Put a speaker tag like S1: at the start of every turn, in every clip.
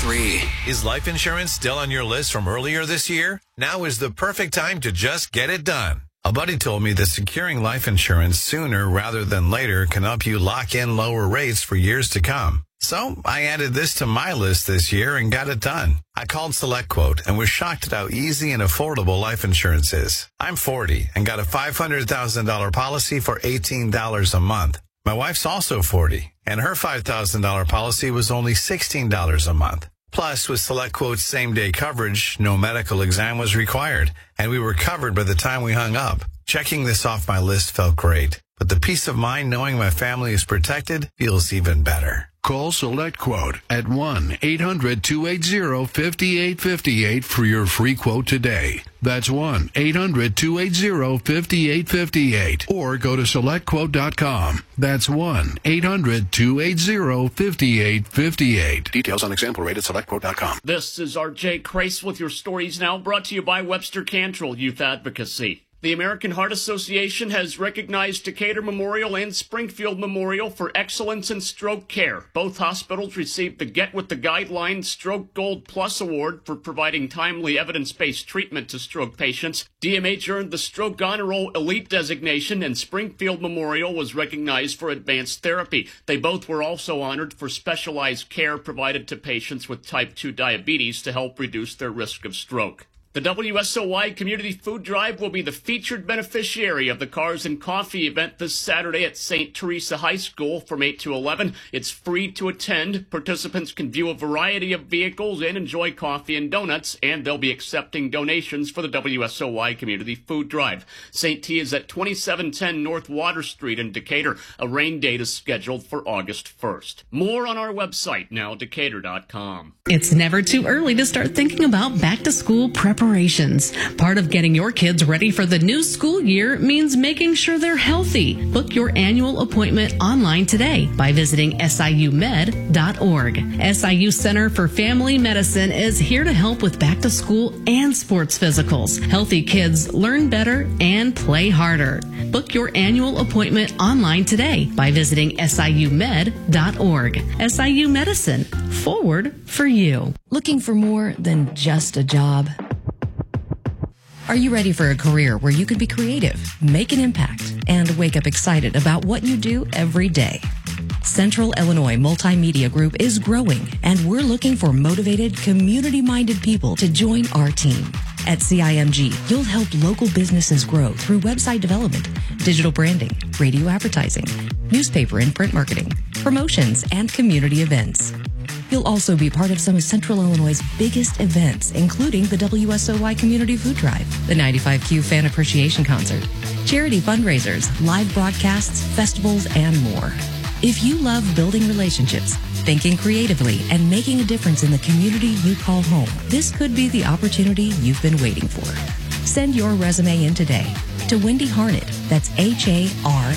S1: 103.
S2: Is life insurance still on your list from earlier this year? Now is the perfect time to just get it done. A buddy told me that securing life insurance sooner rather than later can help you lock in lower rates for years to come. So I added this to my list this year and got it done. I called SelectQuote and was shocked at how easy and affordable life insurance is. I'm 40 and got a $500,000 policy for $18 a month. My wife's also 40, and her $5,000 policy was only $16 a month. Plus, with SelectQuote's same-day coverage, no medical exam was required, and we were covered by the time we hung up. Checking this off my list felt great, but the peace of mind knowing my family is protected feels even better.
S3: Call SelectQuote at 1-800-280-5858 for your free quote today. That's 1-800-280-5858. Or go to SelectQuote.com. That's 1-800-280-5858. Details on example rate at SelectQuote.com.
S4: This is R.J. Crace with your stories now, brought to you by Webster Cantrell Youth Advocacy. The American Heart Association has recognized Decatur Memorial and Springfield Memorial for excellence in stroke care. Both hospitals received the Get With the Guidelines Stroke Gold Plus Award for providing timely evidence-based treatment to stroke patients. DMH earned the Stroke Honor Roll Elite designation, and Springfield Memorial was recognized for advanced therapy. They both were also honored for specialized care provided to patients with type 2 diabetes to help reduce their risk of stroke. The WSOY Community Food Drive will be the featured beneficiary of the Cars and Coffee event this Saturday at St. Teresa High School from 8 to 11. It's free to attend. Participants can view a variety of vehicles and enjoy coffee and donuts, and they'll be accepting donations for the WSOY Community Food Drive. St. T is at 2710 North Water Street in Decatur. A rain date is scheduled for August 1st. More on our website now, Decatur.com.
S5: It's never too early to start thinking about back-to-school preparations. Part of getting your kids ready for the new school year means making sure they're healthy. Book your annual appointment online today by visiting siumed.org. SIU Center for Family Medicine is here to help with back-to-school and sports physicals. Healthy kids learn better and play harder. Book your annual appointment online today by visiting siumed.org. SIU Medicine, forward for you.
S6: Looking for more than just a job? Are you ready for a career where you could be creative, make an impact, and wake up excited about what you do every day? Central Illinois Multimedia Group is growing, and we're looking for motivated, community-minded people to join our team. At CIMG, you'll help local businesses grow through website development, digital branding, radio advertising, newspaper and print marketing, promotions, and community events. You'll also be part of some of Central Illinois' biggest events, including the WSOY Community Food Drive, the 95Q Fan Appreciation Concert, charity fundraisers, live broadcasts, festivals, and more. If you love building relationships, thinking creatively, and making a difference in the community you call home, this could be the opportunity you've been waiting for. Send your resume in today to Wendy Harned, that's HARNED,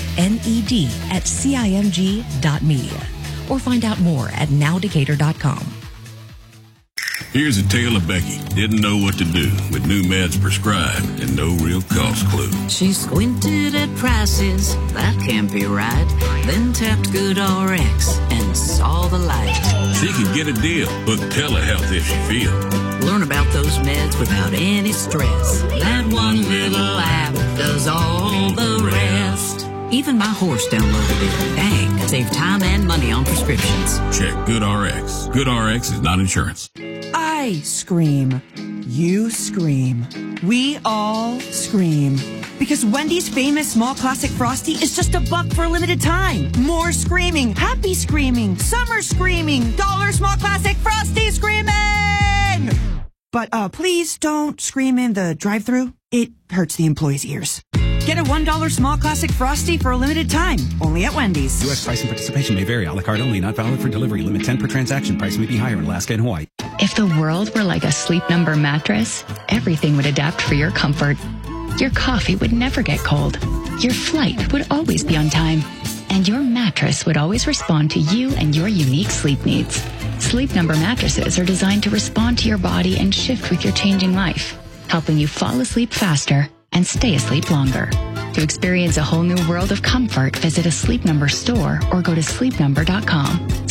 S6: at CIMG.media. Or find out more at nowdecatur.com.
S7: Here's a tale of Becky. Didn't know what to do with new meds prescribed and no real cost clue.
S8: She squinted at prices, that can't be right. Then tapped GoodRx and saw the light.
S7: She could get a deal, book telehealth if she feel.
S8: Learn about those meds without any stress. That one little app does all the rest. Even my horse downloaded it. Dang, save time and money on prescriptions.
S7: Check GoodRx. GoodRx is not insurance.
S9: I scream. You scream. We all scream. Because Wendy's famous small classic Frosty is just $1 for a limited time. More screaming. Happy screaming. Summer screaming. Dollar small classic Frosty screaming! But please don't scream in the drive-thru. It hurts the employees' ears. Get a $1 small classic Frosty for a limited time, only at Wendy's.
S10: U.S. price and participation may vary. A la carte only, not valid for delivery. Limit 10 per transaction. Price may be higher in Alaska and Hawaii.
S11: If the world were like a Sleep Number mattress, everything would adapt for your comfort. Your coffee would never get cold. Your flight would always be on time. And your mattress would always respond to you and your unique sleep needs. Sleep Number mattresses are designed to respond to your body and shift with your changing life, helping you fall asleep faster and stay asleep longer. To experience a whole new world of comfort, visit a Sleep Number store or go to sleepnumber.com.